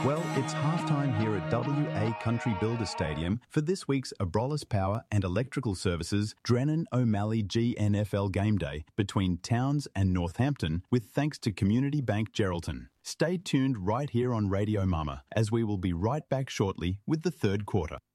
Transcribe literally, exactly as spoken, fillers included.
Well, it's halftime here at W A Country Builder Stadium for this week's Abrolhos Power and Electrical Services Drennan O'Malley G N F L Game Day between Towns and Northampton, with thanks to Community Bank Geraldton. Stay tuned right here on Radio Mama, as we will be right back shortly with the third quarter.